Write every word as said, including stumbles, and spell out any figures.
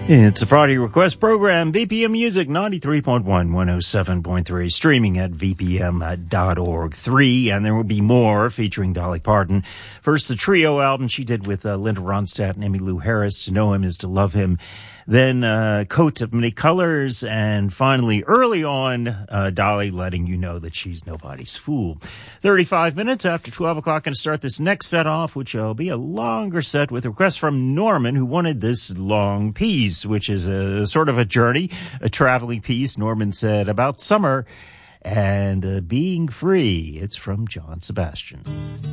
It's a Friday Request program, V P M Music ninety-three point one, one oh seven point three, streaming at v p m dot org. Three, and there will be more featuring Dolly Parton. First, the trio album she did with uh, Linda Ronstadt and Emmylou Harris, To Know Him Is to Love Him. Then uh, Coat of Many Colors, and finally, early on, uh, Dolly letting you know that she's nobody's fool. thirty-five minutes after twelve o'clock, going to start this next set off, which will be a longer set with a request from Norman, who wanted this long piece, which is a sort of a journey, a traveling piece, Norman said, about summer and uh, being free. It's from John Sebastian.